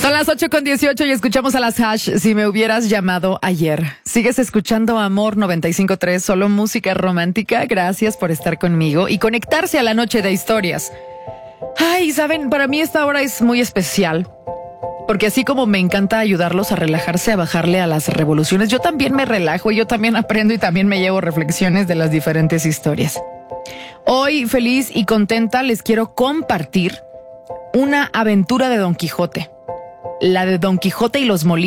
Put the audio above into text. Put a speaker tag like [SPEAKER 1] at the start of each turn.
[SPEAKER 1] Son las 8:18 y escuchamos a las Hash, Si me hubieras llamado ayer. Sigues escuchando Amor 95.3, solo música romántica. Gracias por estar conmigo y conectarse a la noche de historias. Ay, saben, para mí esta hora es muy especial, porque así como me encanta ayudarlos a relajarse, a bajarle a las revoluciones, yo también me relajo y yo también aprendo y también me llevo reflexiones de las diferentes historias. Hoy, feliz y contenta, les quiero compartir una aventura de Don Quijote. La de Don Quijote y los molinos.